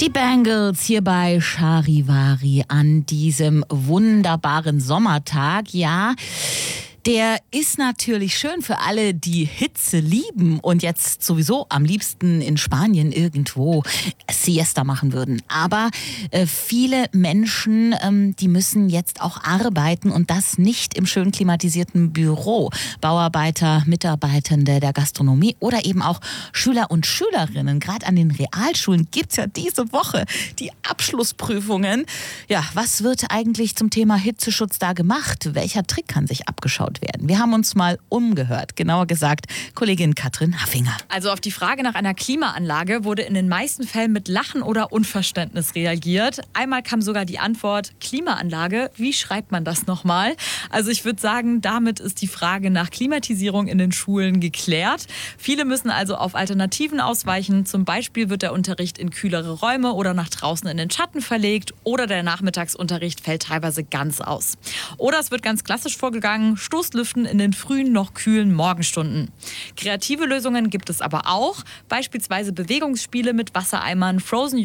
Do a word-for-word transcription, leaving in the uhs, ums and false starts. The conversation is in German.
Die Bangles hier bei Charivari an diesem wunderbaren Sommertag. Ja, der ist natürlich schön für alle, die Hitze lieben und jetzt sowieso am liebsten in Spanien irgendwo Siesta machen würden. Aber äh, viele Menschen, ähm, die müssen jetzt auch arbeiten und das nicht im schön klimatisierten Büro. Bauarbeiter, Mitarbeitende der Gastronomie oder eben auch Schüler und Schülerinnen. Gerade an den Realschulen gibt's ja diese Woche die Abschlussprüfungen. Ja, was wird eigentlich zum Thema Hitzeschutz da gemacht? Welcher Trick kann sich abgeschaut werden? Wir haben uns mal umgehört, genauer gesagt Kollegin Katrin Haffinger. Also auf die Frage nach einer Klimaanlage wurde in den meisten Fällen mit Lachen oder Unverständnis reagiert. Einmal kam sogar die Antwort, Klimaanlage, wie schreibt man das nochmal? Also ich würde sagen, damit ist die Frage nach Klimatisierung in den Schulen geklärt. Viele müssen also auf Alternativen ausweichen. Zum Beispiel wird der Unterricht in kühlere Räume oder nach draußen in den Schatten verlegt oder der Nachmittagsunterricht fällt teilweise ganz aus. Oder es wird ganz klassisch vorgegangen, Stoßlüften in den frühen, noch kühlen Morgenstunden. Kreative Lösungen gibt es aber auch, beispielsweise Bewegungsspiele mit Wassereimern, Frozen